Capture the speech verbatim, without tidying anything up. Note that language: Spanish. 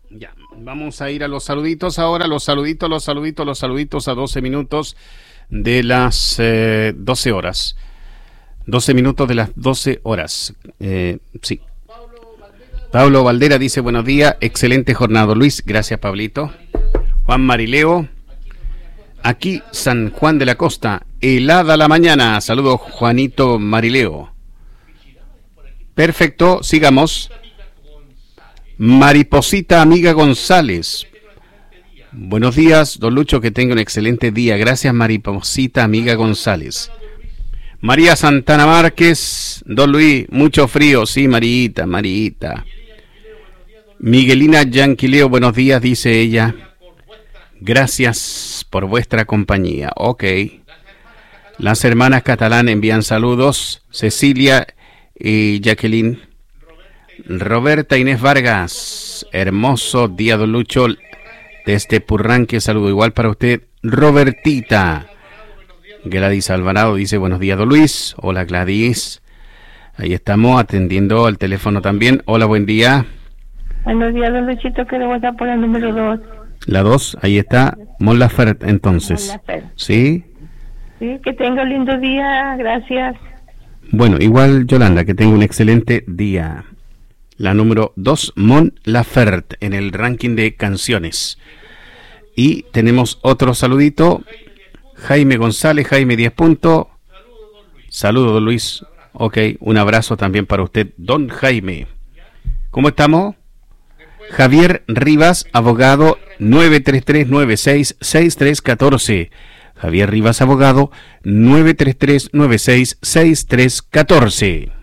Ya, vamos a ir a los saluditos ahora, los saluditos, los saluditos, los saluditos a doce minutos de las eh, doce horas. doce minutos de las doce horas. Eh, sí. Pablo Valdera dice buenos días, excelente jornada. Luis, gracias Pablito. Juan Marileo, aquí San Juan de la Costa, helada la mañana. Saludos Juanito Marileo. Perfecto, sigamos. Mariposita Amiga González. Buenos días, don Lucho, que tenga un excelente día. Gracias, Mariposita Amiga González. María Santana Márquez, don Luis, mucho frío, sí, Marita, Marita. Miguelina Yanquileo, buenos días, dice ella. Gracias por vuestra compañía. Ok. Las hermanas Catalán envían saludos. Cecilia y Jacqueline. Roberta Inés Vargas, hermoso día, don Lucho, desde Purranque, saludo igual para usted. Robertita. Gladys Alvarado dice buenos días, don Luis. Hola Gladys, ahí estamos atendiendo al teléfono también. Hola, buen día. Buenos días, don Luchito, que debo estar por el número dos. La dos, ahí está, Mon Laferte, entonces. Mon Laferte. ¿Sí? Sí, que tenga un lindo día, gracias. Bueno, igual Yolanda, que tenga un excelente día. La número dos, Mon Laferte, en el ranking de canciones. Y tenemos otro saludito. Jaime González, Jaime diez puntos. Saludos, don Luis. Ok, un abrazo también para usted, don Jaime. ¿Cómo estamos? Javier Rivas, abogado, nueve tres tres nueve seis seis tres uno cuatro. Javier Rivas, abogado, nueve tres tres nueve seis seis tres uno cuatro.